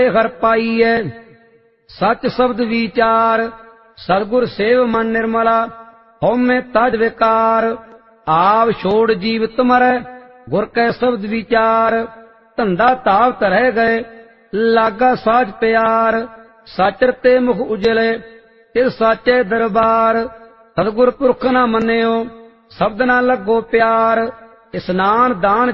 हर पाईए सच शब्द विचार सतगुर सेव मन निर्मला होमे तज विकार आप छोड़ जीवित मरै गुर कै शब्द विचार धंधा ताव तरह गए लागा साज प्यार साचर ते मुख उजले तिस साचे दरबार सतगुर पुरख न मन्यो शब्द न लगो प्यार स्नान दान